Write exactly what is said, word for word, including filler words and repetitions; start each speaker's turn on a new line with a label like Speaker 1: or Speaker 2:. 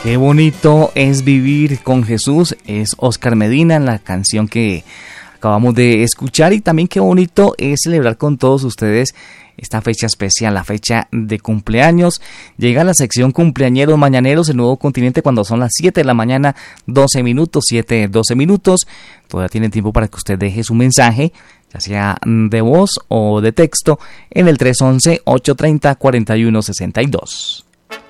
Speaker 1: Qué bonito es vivir con Jesús, es Oscar Medina, la canción que acabamos de escuchar, y también qué bonito es celebrar con todos ustedes esta fecha especial, la fecha de cumpleaños. Llega la sección cumpleañeros mañaneros, el Nuevo Continente, cuando son las siete de la mañana, doce minutos, siete, doce minutos. Todavía tienen tiempo para que usted deje su mensaje, ya sea de voz o de texto, en el tres once, ocho treinta, cuarenta y uno sesenta y dos.